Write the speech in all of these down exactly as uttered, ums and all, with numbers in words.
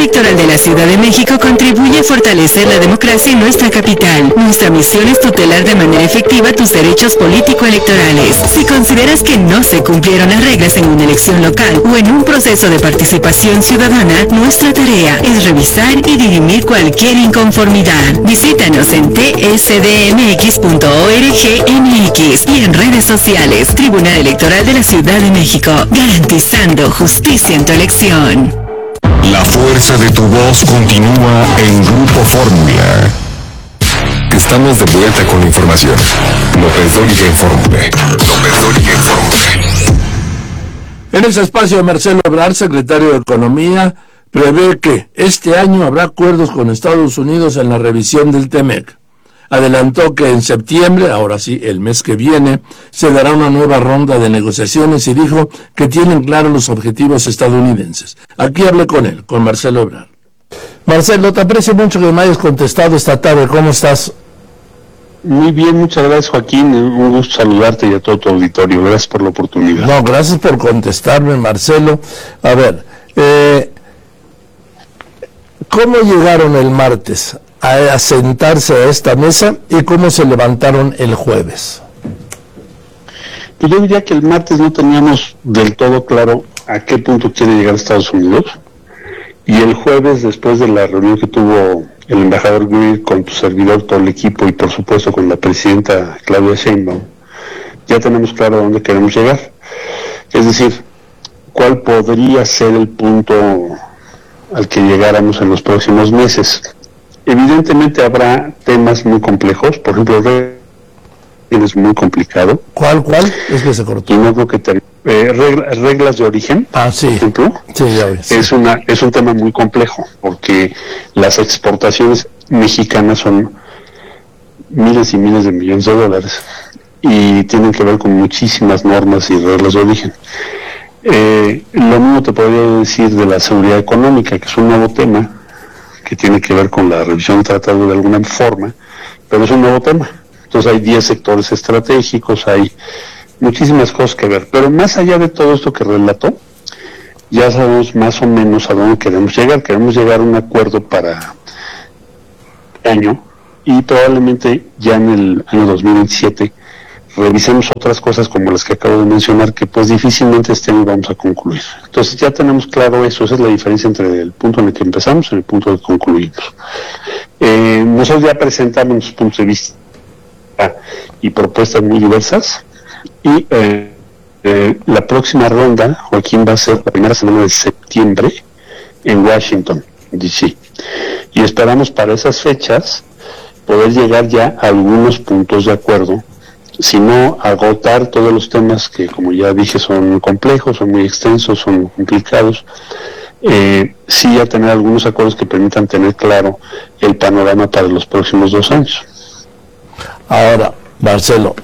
Electoral de la Ciudad de México contribuye a fortalecer la democracia en nuestra capital. Nuestra misión es tutelar de manera efectiva tus derechos político-electorales. Si consideras que no se cumplieron las reglas en una elección local o en un proceso de participación ciudadana, nuestra tarea es revisar y dirimir cualquier inconformidad. Visítanos en t s d m x punto org m x y en redes sociales. Tribunal Electoral de la Ciudad de México, garantizando justicia en tu elección. La fuerza de tu voz continúa en Grupo Fórmula. Estamos de vuelta con la información. López Dóriga Informe. López Dóriga Informe. En ese espacio, Marcelo Ebrard, secretario de Economía, prevé que este año habrá acuerdos con Estados Unidos en la revisión del TEMEC. Adelantó que en septiembre, ahora sí, el mes que viene, se dará una nueva ronda de negociaciones y dijo que tienen claros los objetivos estadounidenses. Aquí hablé con él, con Marcelo Ebrard. Marcelo, te aprecio mucho que me hayas contestado esta tarde. ¿Cómo estás? Muy bien, muchas gracias, Joaquín. Un gusto saludarte y a todo tu auditorio. Gracias por la oportunidad. No, gracias por contestarme, Marcelo. A ver, eh, ¿cómo llegaron el martes a sentarse a esta mesa y cómo se levantaron el jueves? Pues yo diría que el martes no teníamos del todo claro a qué punto quiere llegar Estados Unidos, y el jueves, después de la reunión que tuvo el embajador Greer con tu servidor, todo el equipo, y por supuesto con la presidenta Claudia Sheinbaum, ya tenemos claro a dónde queremos llegar. Es decir, cuál podría ser el punto al que llegáramos en los próximos meses. Evidentemente habrá temas muy complejos, por ejemplo, es muy complicado. ¿Cuál, cuál? Es que se cortó. Y no creo que te, eh, regla, reglas de origen, ah, sí. por ejemplo, sí, ya ves, sí. es una es un tema muy complejo, porque las exportaciones mexicanas son miles y miles de millones de dólares y tienen que ver con muchísimas normas y reglas de origen. Eh, lo mismo te podría decir de la seguridad económica, que es un nuevo tema que tiene que ver con la revisión del tratado de alguna forma, pero es un nuevo tema. Entonces hay diez sectores estratégicos, hay muchísimas cosas que ver. Pero más allá de todo esto que relató, ya sabemos más o menos a dónde queremos llegar. Queremos llegar a un acuerdo para el año, y probablemente ya en el año dos mil veintisiete revisemos otras cosas como las que acabo de mencionar, que pues difícilmente este año vamos a concluir. Entonces ya tenemos claro eso. Esa es la diferencia entre el punto en el que empezamos y el punto en el que concluimos. Eh, nosotros ya presentamos nuestros puntos de vista y propuestas muy diversas, y eh, eh, la próxima ronda, Joaquín, va a ser la primera semana de septiembre en Washington, D C, y esperamos para esas fechas poder llegar ya a algunos puntos de acuerdo, si no agotar todos los temas que, como ya dije, son muy complejos, son muy extensos, son muy complicados. Eh, sí, a tener algunos acuerdos que permitan tener claro el panorama para los próximos dos años. Ahora, Marcelo,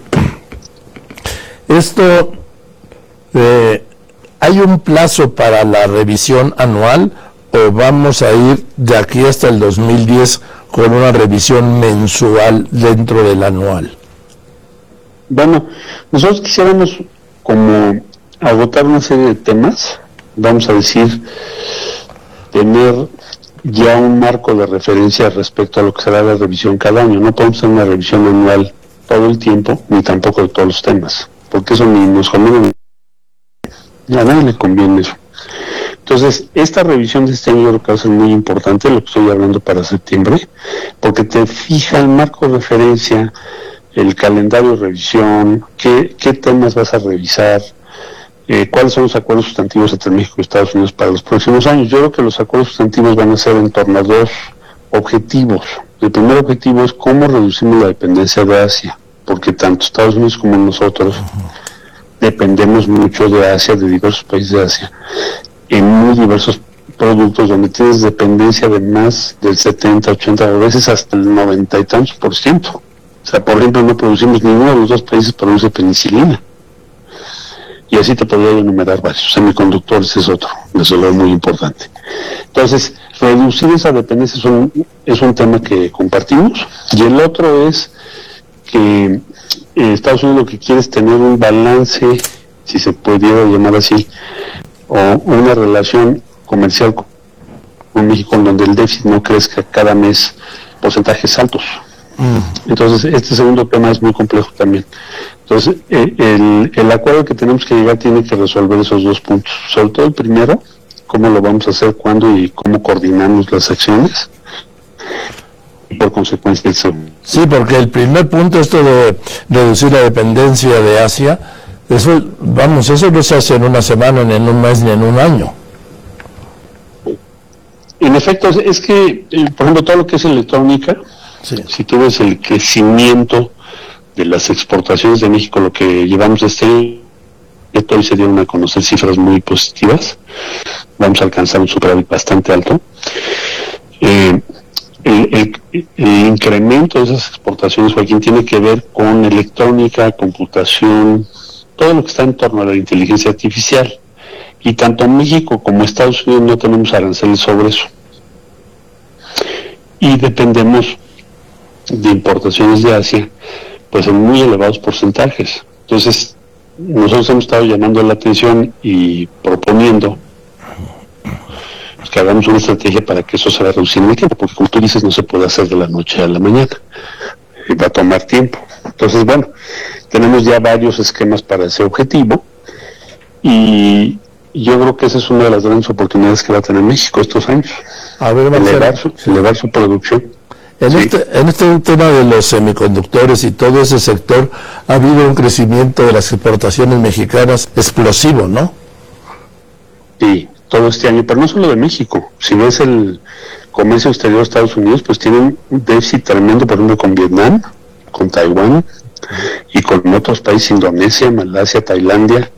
esto, eh, ¿hay un plazo para la revisión anual o vamos a ir de aquí hasta el dos mil diez con una revisión mensual dentro del anual? Bueno, nosotros quisiéramos como agotar una serie de temas, vamos a decir, tener ya un marco de referencia respecto a lo que será la revisión cada año. No podemos hacer una revisión anual todo el tiempo, ni tampoco de todos los temas, porque eso ni nos conviene, ni a nadie le conviene eso. Entonces, esta revisión de este año yo creo que va a ser muy importante, lo que estoy hablando para septiembre, porque te fija el marco de referencia, el calendario de revisión, qué, qué temas vas a revisar, Eh, cuáles son los acuerdos sustantivos entre México y Estados Unidos para los próximos años. Yo creo que los acuerdos sustantivos van a ser en torno a dos objetivos. El primer objetivo es cómo reducimos la dependencia de Asia, porque tanto Estados Unidos como nosotros dependemos mucho de Asia, de diversos países de Asia, en muy diversos productos donde tienes dependencia de más del setenta, ochenta, a veces hasta el noventa y tantos por ciento. O sea, por ejemplo, no producimos, ninguno de los dos países produce penicilina. Y así te podría enumerar varios. Semiconductores es otro, eso es muy importante. Entonces, reducir esa dependencia es un, es un tema que compartimos. Y el otro es que eh, Estados Unidos lo que quiere es tener un balance, si se pudiera llamar así, o una relación comercial un México en donde el déficit no crezca cada mes porcentajes altos. Mm. Entonces, este segundo tema es muy complejo también. Entonces, eh, el, el acuerdo que tenemos que llegar tiene que resolver esos dos puntos. Sobre todo el primero, cómo lo vamos a hacer, cuándo y cómo coordinamos las acciones. Y por consecuencia el segundo. Sí, porque el primer punto, esto de reducir la dependencia de Asia, eso, vamos, eso no se hace en una semana, ni en un mes, ni en un año. En efecto, es, es que, eh, por ejemplo, todo lo que es electrónica, sí. Si tú ves el crecimiento de las exportaciones de México, lo que llevamos este año, hoy se dieron a conocer cifras muy positivas, vamos a alcanzar un superávit bastante alto. Eh, el, el, el incremento de esas exportaciones, Joaquín, tiene que ver con electrónica, computación, todo lo que está en torno a la inteligencia artificial. Y tanto México como Estados Unidos no tenemos aranceles sobre eso. Y dependemos de importaciones de Asia, pues en muy elevados porcentajes. Entonces, nosotros hemos estado llamando la atención y proponiendo pues, que hagamos una estrategia para que eso se va a reducir en el tiempo, porque como tú dices, no se puede hacer de la noche a la mañana. Y va a tomar tiempo. Entonces, bueno, tenemos ya varios esquemas para ese objetivo y yo creo que esa es una de las grandes oportunidades que va a tener México estos años. A ver, elevar, su, sí. elevar su producción. En, sí. este, en este tema de los semiconductores y todo ese sector, ha habido un crecimiento de las exportaciones mexicanas explosivo, ¿no? Sí, todo este año, pero no solo de México. Si ves el comercio exterior de Estados Unidos, pues tienen un déficit tremendo, por ejemplo, con Vietnam, con Taiwán y con otros países, Indonesia, Malasia, Tailandia.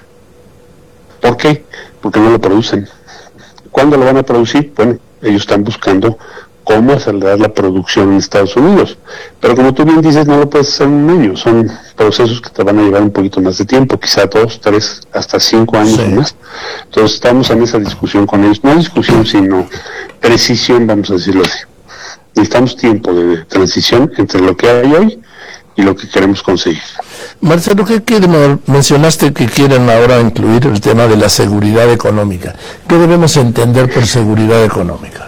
¿Por qué? Porque no lo producen. ¿Cuándo lo van a producir? Bueno, ellos están buscando cómo acelerar la producción en Estados Unidos. Pero como tú bien dices, no lo puedes hacer en un año. Son procesos que te van a llevar un poquito más de tiempo, quizá dos, tres, hasta cinco años sí. o más. Entonces estamos en esa discusión con ellos. No discusión, sino precisión, vamos a decirlo así. Necesitamos tiempo de transición entre lo que hay hoy y lo que queremos conseguir. Marcelo, ¿qué quieren? Mencionaste que quieren ahora incluir el tema de la seguridad económica. ¿Qué debemos entender por seguridad económica?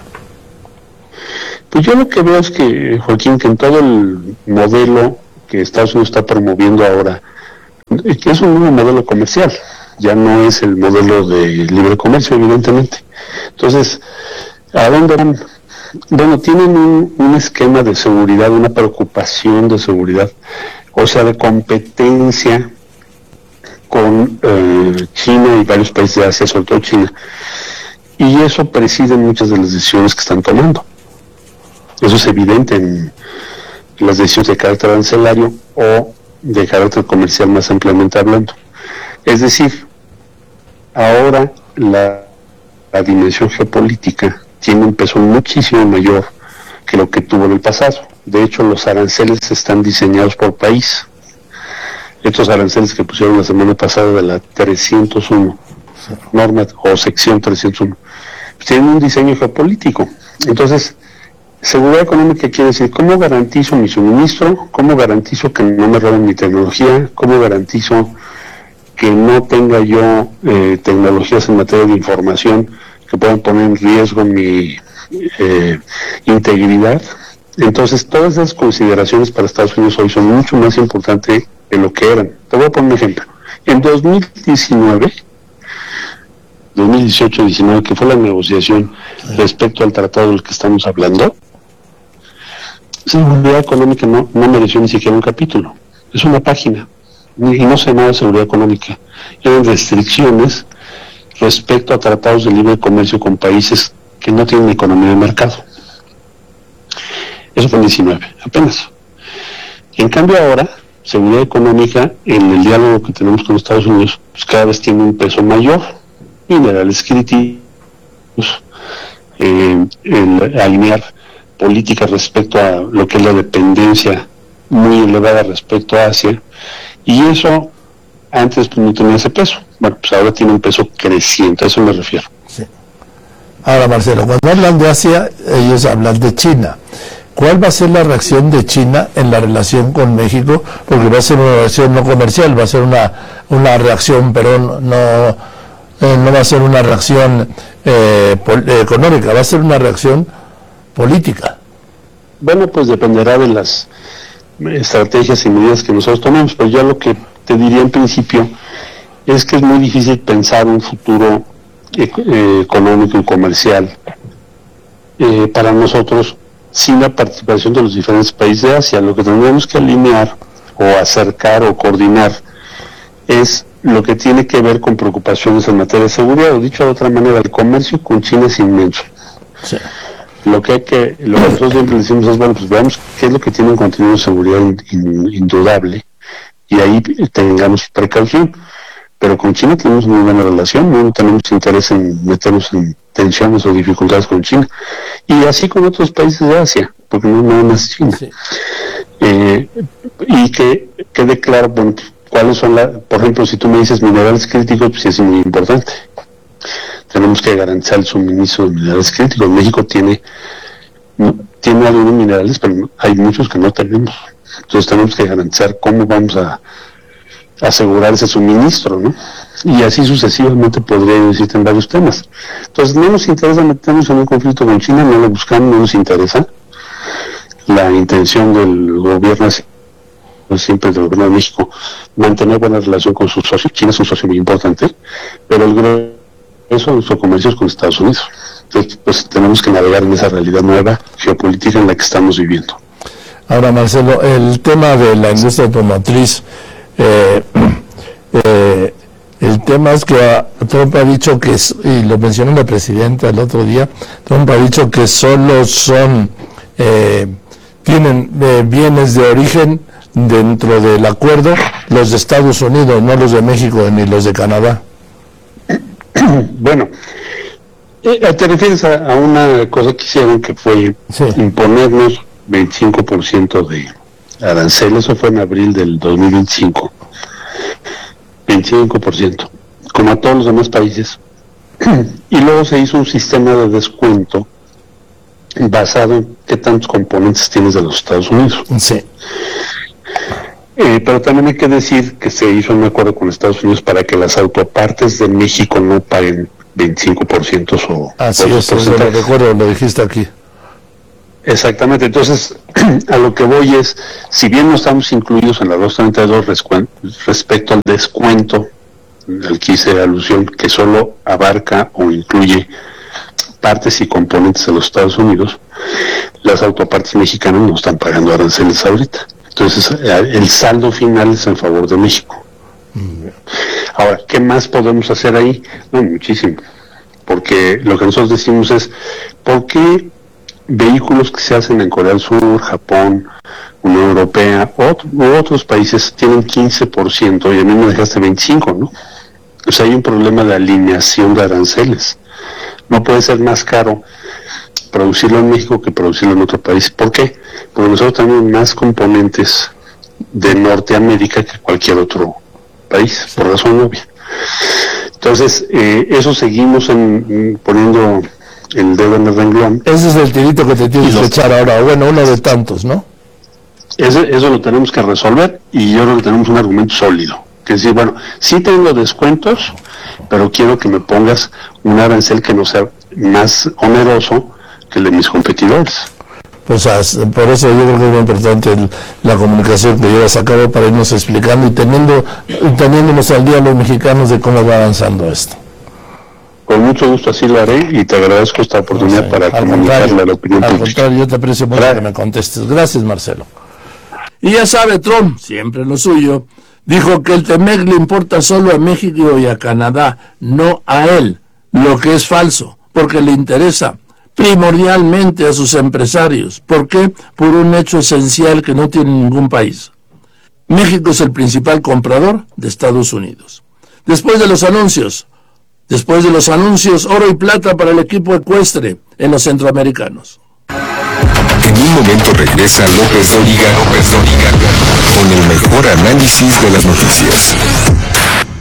Pues yo lo que veo es que, Joaquín, que en todo el modelo que Estados Unidos está promoviendo ahora, que es un nuevo modelo comercial, ya no es el modelo de libre comercio, evidentemente. Entonces, ¿a dónde van? Bueno, tienen un, un esquema de seguridad, una preocupación de seguridad, o sea, de competencia con eh, China y varios países de Asia, sobre todo China. Y eso preside muchas de las decisiones que están tomando. Eso es evidente en las decisiones de carácter arancelario o de carácter comercial más ampliamente hablando. Es decir, ahora la, la dimensión geopolítica tiene un peso muchísimo mayor que lo que tuvo en el pasado. De hecho, los aranceles están diseñados por país. Estos aranceles que pusieron la semana pasada de la trescientos uno, norma o sección trescientos uno, pues tienen un diseño geopolítico. Entonces, seguridad económica quiere decir cómo garantizo mi suministro, cómo garantizo que no me roben mi tecnología, cómo garantizo que no tenga yo eh, tecnologías en materia de información que puedan poner en riesgo mi eh, integridad. Entonces, todas esas consideraciones para Estados Unidos hoy son mucho más importantes de lo que eran. Te voy a poner un ejemplo. En dos mil diecinueve, dos mil dieciocho diecinueve, que fue la negociación respecto al tratado del que estamos hablando, seguridad económica no, no mereció ni siquiera un capítulo. Es una página. Y no se llamaba seguridad económica. Eran restricciones respecto a tratados de libre comercio con países que no tienen economía de mercado. Eso fue en diecinueve, apenas. En cambio ahora, seguridad económica, en el diálogo que tenemos con Estados Unidos, pues cada vez tiene un peso mayor. Minerales críticos, eh, el alinear políticas respecto a lo que es la dependencia muy elevada respecto a Asia, y eso antes pues, no tenía ese peso. Bueno, pues ahora tiene un peso creciente, a eso me refiero. Sí. Ahora, Marcelo, cuando hablan de Asia, ellos hablan de China. ¿Cuál va a ser la reacción de China en la relación con México? Porque va a ser una reacción no comercial, va a ser una, una reacción, pero no, no, eh, no va a ser una reacción eh, pol- eh, económica, va a ser una reacción política. Bueno, pues dependerá de las estrategias y medidas que nosotros tomemos, pero yo lo que te diría en principio es que es muy difícil pensar un futuro eh, eh, económico y comercial eh, para nosotros sin la participación de los diferentes países de Asia. Lo que tendremos que alinear o acercar o coordinar es lo que tiene que ver con preocupaciones en materia de seguridad, o dicho de otra manera, el comercio con China es inmenso. Sí. Lo que hay que, lo que nosotros siempre decimos es, bueno, pues veamos qué es lo que tiene un contenido de seguridad in, in, indudable, y ahí tengamos precaución. Pero con China tenemos muy buena relación, no tenemos interés en meternos en tensiones o dificultades con China, y así con otros países de Asia, porque no nada más China. Sí. Eh, y que quede claro, bueno, cuáles son las, por ejemplo, si tú me dices minerales críticos, pues es muy importante. Tenemos que garantizar el suministro de minerales críticos. México tiene no, tiene algunos minerales, pero hay muchos que no tenemos. Entonces tenemos que garantizar cómo vamos a asegurar ese suministro, ¿no? Y así sucesivamente podría decirte en varios temas. Entonces no nos interesa meternos en un conflicto con China, no lo buscamos, no nos interesa. La intención del gobierno es siempre del gobierno de México mantener buena relación con sus socios. China es un socio muy importante, pero el grueso de nuestro comercio es con Estados Unidos. Entonces, pues tenemos que navegar en esa realidad nueva geopolítica en la que estamos viviendo. Ahora, Marcelo, el tema de la industria automotriz, eh, eh, el tema es que a, Trump ha dicho que, y lo mencionó la presidenta el otro día, Trump ha dicho que solo son, eh, tienen eh, bienes de origen dentro del acuerdo los de Estados Unidos, no los de México ni los de Canadá. Bueno, eh, te refieres a, a una cosa que hicieron, que fue sí. imponernos veinticinco por ciento de arancel. Eso fue en abril del dos mil veinticinco. veinticinco por ciento, como a todos los demás países. Y luego se hizo un sistema de descuento basado en qué tantos componentes tienes de los Estados Unidos. Sí. Eh, pero también hay que decir que se hizo un acuerdo con Estados Unidos para que las autopartes de México no paguen veinticinco por ciento o... Así es, eso lo recuerdo, lo dijiste aquí. Exactamente, entonces a lo que voy es, si bien no estamos incluidos en la doscientos treinta y dos respecto al descuento al que hice alusión, que solo abarca o incluye partes y componentes de los Estados Unidos, las autopartes mexicanas no están pagando aranceles ahorita. Entonces el saldo final es en favor de México. Ahora, ¿qué más podemos hacer ahí? No, muchísimo. Porque lo que nosotros decimos es, ¿por qué vehículos que se hacen en Corea del Sur, Japón, Unión Europea otro, u otros países tienen quince por ciento y a mí me dejaste veinticinco por ciento, ¿no? O sea, hay un problema de alineación de aranceles. No puede ser más caro producirlo en México que producirlo en otro país. ¿Por qué? Porque nosotros tenemos más componentes de Norteamérica que cualquier otro país, por razón obvia. Entonces, eh, eso seguimos en, poniendo el dedo en el renglón. Ese es el tirito que te tienes que echar ahora, bueno, uno de tantos, ¿no? Ese, eso lo tenemos que resolver, y yo creo que tenemos un argumento sólido. Que decir, bueno, sí tengo descuentos, pero quiero que me pongas un arancel que no sea más oneroso que el de mis competidores. Pues por eso yo creo que es muy importante el, la comunicación que llevas a cabo para irnos explicando y teniendo teniéndonos al día los mexicanos de cómo va avanzando esto. Con mucho gusto así lo haré, y te agradezco esta oportunidad no sé, para comunicarle a la opinión al pública. Contrario, yo te aprecio mucho que me contestes. Gracias, Marcelo. Y ya sabe, Trump, siempre lo suyo, dijo que el T-M E C le importa solo a México y a Canadá, no a él, lo que es falso, porque le interesa primordialmente a sus empresarios. ¿Por qué? Por un hecho esencial que no tiene ningún país. México es el principal comprador de Estados Unidos. Después de los anuncios, después de los anuncios, oro y plata para el equipo ecuestre en los centroamericanos. En un momento regresa López Dóriga, López Dóriga, con el mejor análisis de las noticias.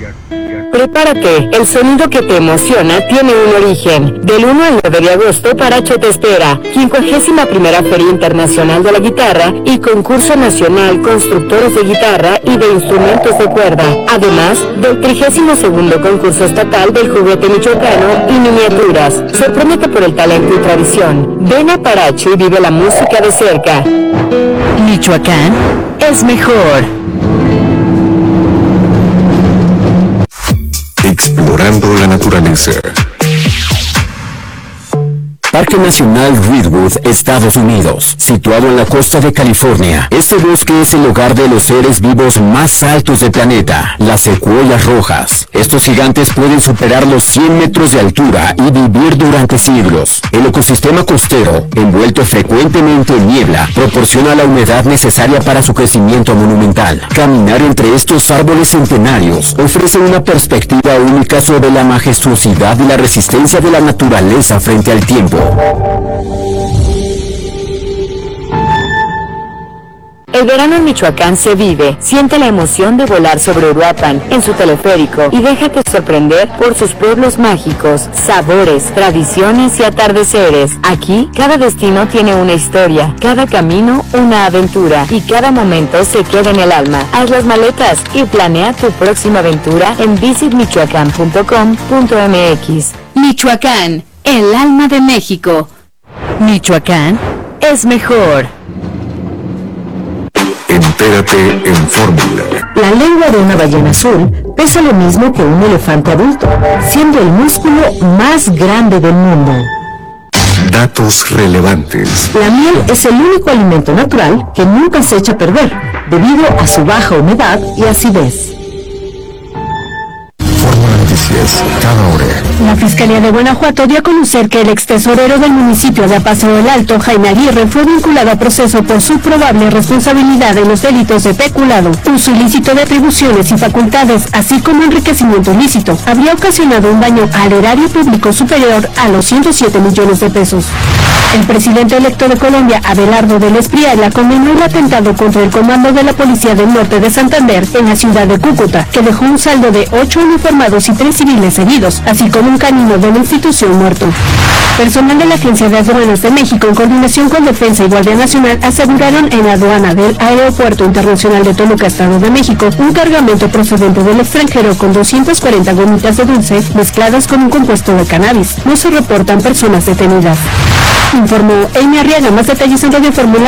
Prepárate, el sonido que te emociona tiene un origen. Del uno al nueve de agosto, Paracho te espera. quincuagésima primera Feria Internacional de la Guitarra y Concurso Nacional Constructores de Guitarra y de Instrumentos de Cuerda. Además del trigésimo segundo Concurso Estatal del Juguete Michoacano y Miniaturas. Sorpréndete por el talento y tradición. Ven a Paracho y vive la música de cerca. Michoacán es mejor. Explorando la naturaleza. Parque Nacional Redwood, Estados Unidos, situado en la costa de California. Este bosque es el hogar de los seres vivos más altos del planeta, las secuoyas rojas. Estos gigantes pueden superar los cien metros de altura y vivir durante siglos. El ecosistema costero, envuelto frecuentemente en niebla, proporciona la humedad necesaria para su crecimiento monumental. Caminar entre estos árboles centenarios ofrece una perspectiva única sobre la majestuosidad y la resistencia de la naturaleza frente al tiempo. El verano en Michoacán se vive. Siente la emoción de volar sobre Uruapan en su teleférico y déjate sorprender por sus pueblos mágicos, sabores, tradiciones y atardeceres. Aquí, cada destino tiene una historia, cada camino una aventura y cada momento se queda en el alma. Haz las maletas y planea tu próxima aventura en visit michoacán punto com punto m x. Michoacán, el alma de México. Michoacán es mejor. Entérate en Fórmula. La lengua de una ballena azul pesa lo mismo que un elefante adulto, siendo el músculo más grande del mundo. Datos relevantes. La miel es el único alimento natural que nunca se echa a perder, debido a su baja humedad y acidez. Fórmula Noticias, cada hora. La Fiscalía de Guanajuato dio a conocer que el ex tesorero del municipio de Apaso del Alto, Jaime Aguirre, fue vinculado a proceso por su probable responsabilidad en los delitos de peculado, uso ilícito de atribuciones y facultades, así como enriquecimiento ilícito. Habría ocasionado un daño al erario público superior a los ciento siete millones de pesos. El presidente electo de Colombia, Abelardo del Espriella, condenó el atentado contra el comando de la Policía del Norte de Santander en la ciudad de Cúcuta, que dejó un saldo de ocho uniformados y tres civiles heridos, así como un canino de la institución muerto. Personal de la Agencia de Aduanas de México, en coordinación con Defensa y Guardia Nacional, aseguraron en la aduana del Aeropuerto Internacional de Toluca, Estado de México, un cargamento procedente del extranjero con doscientas cuarenta gomitas de dulce mezcladas con un compuesto de cannabis. No se reportan personas detenidas. Informó Amy Arriaga. Más detalles en Radio Fórmula.